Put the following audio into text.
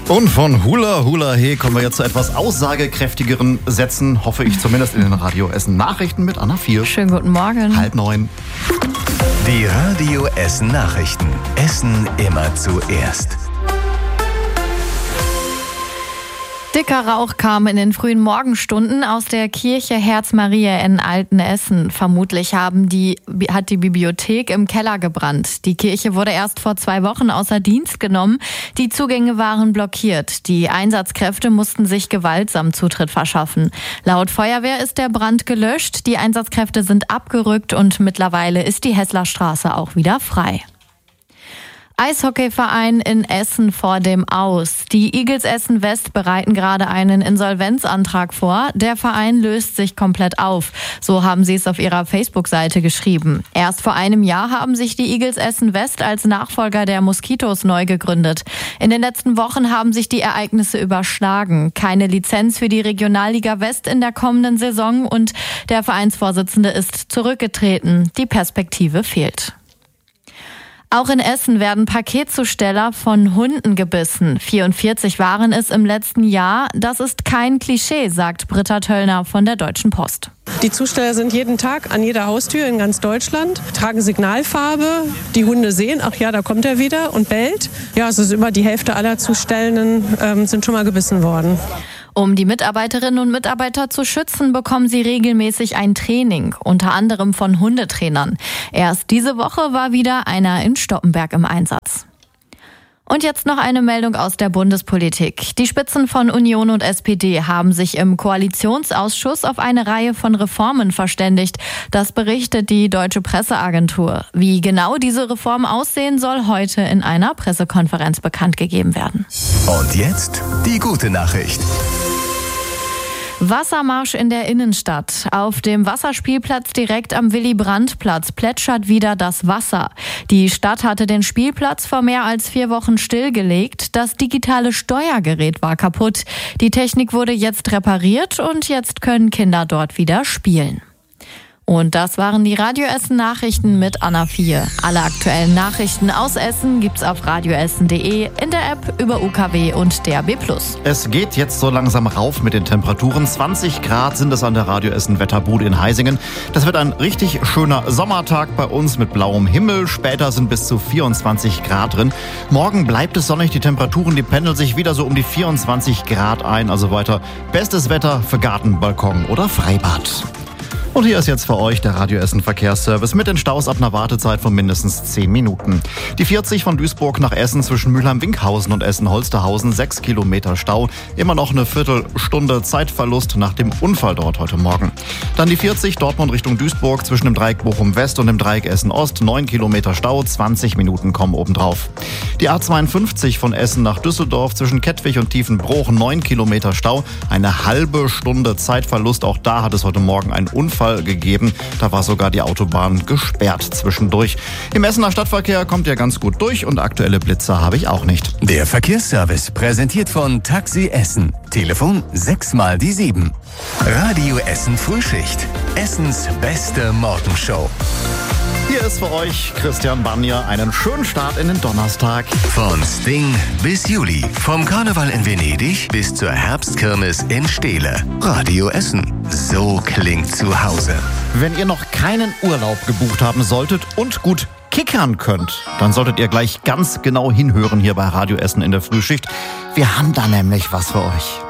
Und von Hula Hula He kommen wir jetzt zu etwas aussagekräftigeren Sätzen, hoffe ich zumindest in den Radio Essen Nachrichten mit Anna 4. Schönen guten Morgen. 8:30. Die Radio Essen Nachrichten. Essen immer zuerst. Dicker Rauch kam in den frühen Morgenstunden aus der Kirche Herz Maria in Altenessen. Vermutlich hat die Bibliothek im Keller gebrannt. Die Kirche wurde erst vor 2 Wochen außer Dienst genommen. Die Zugänge waren blockiert. Die Einsatzkräfte mussten sich gewaltsam Zutritt verschaffen. Laut Feuerwehr ist der Brand gelöscht. Die Einsatzkräfte sind abgerückt und mittlerweile ist die Hesslerstraße auch wieder frei. Eishockeyverein in Essen vor dem Aus. Die Eagles Essen West bereiten gerade einen Insolvenzantrag vor. Der Verein löst sich komplett auf. So haben sie es auf ihrer Facebook-Seite geschrieben. Erst vor einem Jahr haben sich die Eagles Essen West als Nachfolger der Moskitos neu gegründet. In den letzten Wochen haben sich die Ereignisse überschlagen. Keine Lizenz für die Regionalliga West in der kommenden Saison und der Vereinsvorsitzende ist zurückgetreten. Die Perspektive fehlt. Auch in Essen werden Paketzusteller von Hunden gebissen. 44 waren es im letzten Jahr. Das ist kein Klischee, sagt Britta Töllner von der Deutschen Post. Die Zusteller sind jeden Tag an jeder Haustür in ganz Deutschland, tragen Signalfarbe. Die Hunde sehen, ach ja, da kommt er wieder und bellt. Ja, es ist über die Hälfte aller Zustellenden sind schon mal gebissen worden. Um die Mitarbeiterinnen und Mitarbeiter zu schützen, bekommen sie regelmäßig ein Training, unter anderem von Hundetrainern. Erst diese Woche war wieder einer in Stoppenberg im Einsatz. Und jetzt noch eine Meldung aus der Bundespolitik. Die Spitzen von Union und SPD haben sich im Koalitionsausschuss auf eine Reihe von Reformen verständigt. Das berichtet die Deutsche Presseagentur. Wie genau diese Reform aussehen soll, heute in einer Pressekonferenz bekannt gegeben werden. Und jetzt die gute Nachricht. Wassermarsch in der Innenstadt. Auf dem Wasserspielplatz direkt am Willy-Brandt-Platz plätschert wieder das Wasser. Die Stadt hatte den Spielplatz vor mehr als 4 Wochen stillgelegt. Das digitale Steuergerät war kaputt. Die Technik wurde jetzt repariert und jetzt können Kinder dort wieder spielen. Und das waren die Radio Essen Nachrichten mit Anna 4. Alle aktuellen Nachrichten aus Essen gibt's auf radioessen.de, in der App, über UKW und DAB+. Es geht jetzt so langsam rauf mit den Temperaturen. 20 Grad sind es an der Radio Essen Wetterbude in Heisingen. Das wird ein richtig schöner Sommertag bei uns mit blauem Himmel. Später sind bis zu 24 Grad drin. Morgen bleibt es sonnig. Die Temperaturen, die pendeln sich wieder so um die 24 Grad ein. Also weiter bestes Wetter für Garten, Balkon oder Freibad. Und hier ist jetzt für euch der Radio Essen Verkehrsservice mit den Staus ab einer Wartezeit von mindestens 10 Minuten. Die 40 von Duisburg nach Essen zwischen Mülheim-Winkhausen und Essen-Holsterhausen, 6 Kilometer Stau. Immer noch eine Viertelstunde Zeitverlust nach dem Unfall dort heute Morgen. Dann die 40 Dortmund Richtung Duisburg zwischen dem Dreieck Bochum-West und dem Dreieck Essen-Ost, 9 Kilometer Stau, 20 Minuten kommen obendrauf. Die A52 von Essen nach Düsseldorf zwischen Kettwig und Tiefenbruch, 9 Kilometer Stau, eine halbe Stunde Zeitverlust. Auch da hat es heute Morgen einen Unfall gegeben. Da war sogar die Autobahn gesperrt zwischendurch. Im Essener Stadtverkehr kommt ihr ganz gut durch und aktuelle Blitzer habe ich auch nicht. Der Verkehrsservice präsentiert von Taxi Essen. Telefon 6x7. Radio Essen Frühschicht. Essens beste Morgenshow. Hier ist für euch Christian Banja. Einen schönen Start in den Donnerstag. Von Sting bis Juli. Vom Karneval in Venedig bis zur Herbstkirmes in Steele. Radio Essen. So klingt zu Hause. Wenn ihr noch keinen Urlaub gebucht haben solltet und gut kickern könnt, dann solltet ihr gleich ganz genau hinhören hier bei Radio Essen in der Frühschicht. Wir haben da nämlich was für euch.